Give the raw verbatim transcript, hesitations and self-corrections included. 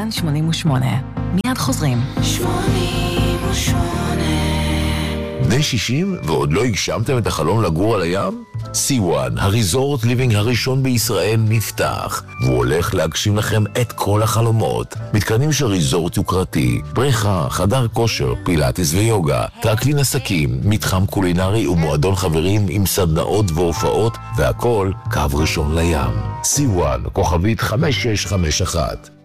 כאן שמונים ושמונה. מיד חוזרים. שמונים ושמונה. בני שישים ועוד לא הגשמתם את החלום לגור על הים? סי וואן, הריזורט ליבינג הראשון בישראל, נפתח, והוא הולך להגשים לכם את כל החלומות. מתקנים של ריזורט יוקרתי, בריכה, חדר כושר, פילאטיס ויוגה, טרקלין עסקים, מתחם קולינרי ומועדון חברים עם סדנאות והופעות, והכל קו ראשון לים. סי וואן, כוכבית חמש שש חמש אחת.